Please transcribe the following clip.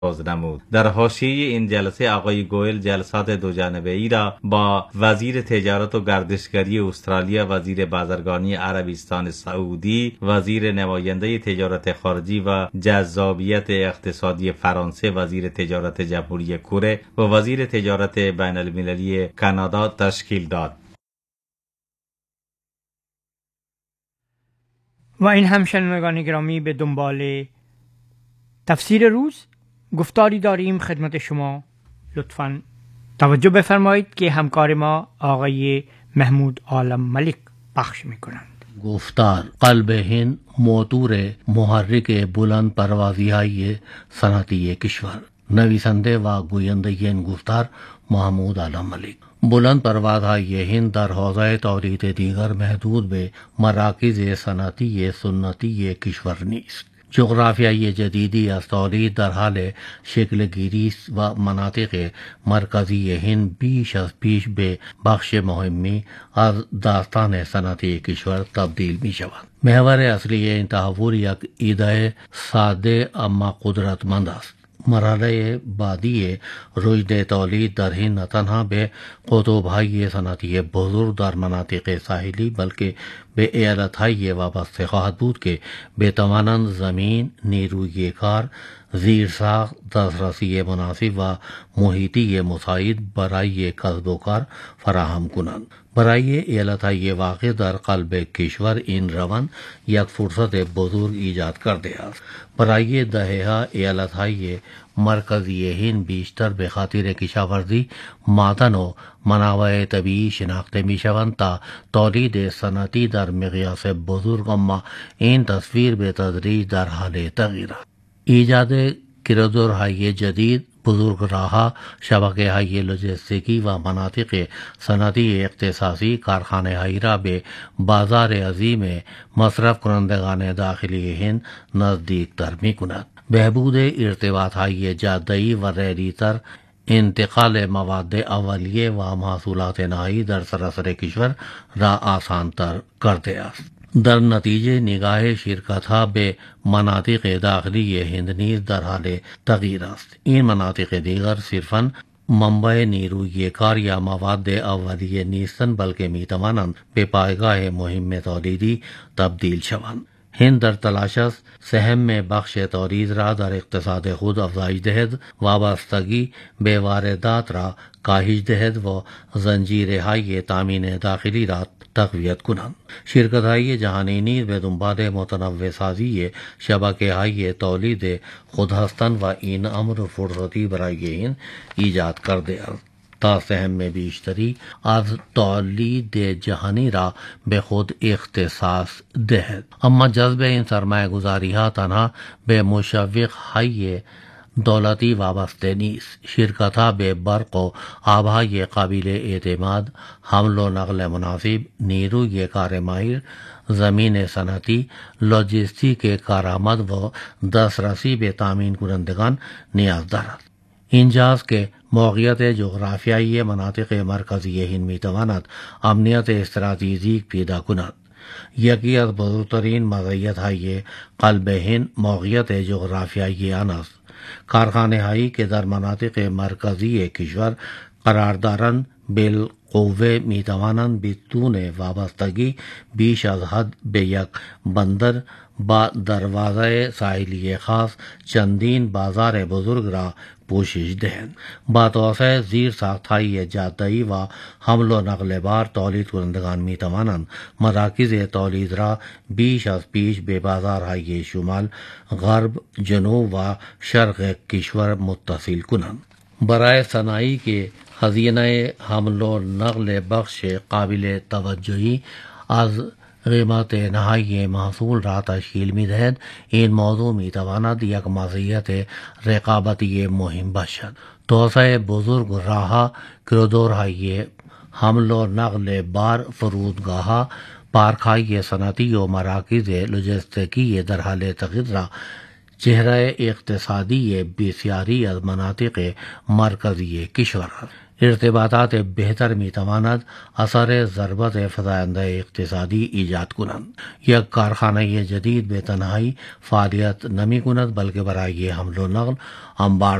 نمود. در حاشیه این جلسه آقای گوئل جلسات دو جانبه ای را با وزیر تجارت و گردشگری استرالیا، وزیر بازرگانی عربستان سعودی، وزیر نماینده تجارت خارجی و جذابیت اقتصادی فرانسه، وزیر تجارت جمهوری کره و وزیر تجارت بین المللی کانادا تشکیل داد. و این هم شنوندگان گرامی به دنبال تفسیر روز گفتاری داریم خدمت شما. لطفاً توجه بفرمایید که همکار ما آقای محمود عالم ملک پخش میکنند. گفتار قلب هند موتور محرک بلند پروازی های صنعتی کشور. نویسنده و گوینده این گفتار محمود عالم ملک. بلند پروازهای هند در حوزه تولید دیگر محدود به مراکز صنعتی سنتی کشور نیست. جغرافیای جدیدی از تولید در حال شکل گیری و مناطق مرکزی هند بیش از پیش به بخش مهمی از داستان صنعتی کشور تبدیل می شود. محور اصلی این تحول یک ایده ساده اما قدرتمند است. مرحله بعدی رشد تولید در هند نه تنها به قطب‌های صنعتی بزرگ در مناطق ساحلی بلکه به ایالت‌های وابسته خواهد بود که بتوانند زمین، نیروی کار، زیرساخت، دسترسی مناسب و محیطی مساعد برای کسب و کار فراهم کنند. برای ایالت‌های واقع در قلب کشور این روند یک فرصت بزرگ ایجاد کرده است. برای دهه‌ها ایالت‌های مرکزی هند بیشتر به خاطر کشاورزی، معدن و منابع طبیعی شناخته می‌شوند تا تولید صنعتی در مقیاس بزرگ، اما این تصویر به تدریج در حال تغییر است. ایجاد کریدورهای جدید، بزرگراه‌ها، شبکه‌های لوجستیکی و مناطق صنعتی اختصاصی کارخانه‌هایی را به بازار عظیم مصرف کنندگان داخلی هند نزدیکتر می‌کند. بهبود ارتباط‌های جاده‌ای و ریلی تر انتقال مواد اولیه و محصولات نهایی در سراسر کشور را آسان‌تر کرده است. در نتیجه نگاه شرکت‌ها به مناطق داخلی هند نیز در حال تغییر است. این مناطق دیگر صرفاً منبع نیروی کار یا مواد اولیه نیستند بلکه می‌توانند به پایگاه مهم تولیدی تبدیل شوند. هند در تلاش است سهم بخش تولید را در اقتصاد خود افزایش دهد، وابستگی به واردات را کاهش دهد و زنجیرهای تامین داخلی را تقویت کنند. شرکت‌های جهانی نیز به دنبال متنوع سازی شبکه‌های تولید خود هستند و این امر فرصتی برای هند ایجاد کرده است تا سهم بیشتری از تولید جهانی را به خود اختصاص دهد. اما جذب این سرمایه گذاری ها تنها به مشوق های دولتی وابسته نیست. شرکت ها به برق و آبهای قابل اعتماد، حمل و نقل مناسب، نیروی کار ماهر، زمین صنعتی، لاجستیک کارآمد و دسترسی به تامین کنندگان نیاز دارد. اینجاست که موقعیت جغرافیایی مناطق مرکزی هند می‌تواند امنیت استراتژیک پیدا کند. یکی از بزرگترین مزیت‌های قلب هند موقعیت جغرافیایی آن است. کارخانه‌هایی که در مناطق مرکزی کشور قرار دارند بالقوه می‌توانند بدون وابستگی بیش از حد به یک بندر با دروازه ساحلی خاص چندین بازار بزرگ را پوشش دهند. با توسعه زیر ساخت‌های جاده‌ای و حمل و نقل بار، تولید کنندگان می‌توانند مراکز تولید را بیش از پیش به بازارهای شمال، غرب، جنوب و شرق کشور متصل کنند. برای صنایعی که هزینه حمل و نقل بخش قابل توجهی از قیمت نهایی محصول را تشکیل می‌دهد، این موضوع می‌تواند یک مزیت رقابتی مهم باشد. توسعه بزرگ راه‌ها، کریدورهای حمل و نقل بار، فرودگاه‌ها، پارک‌های صنعتی و مراکز لوجستیکی در حال تغییر را چهره اقتصادی بسیاری از مناطق مرکزی کشور است. ارتباطات بہتر می تواند اثر ضربت فزاینده اقتصادی ایجاد کنند. یک کارخانه جدید به تنهایی فعالیت نمی کند بلکه برای حمل و نقل انبار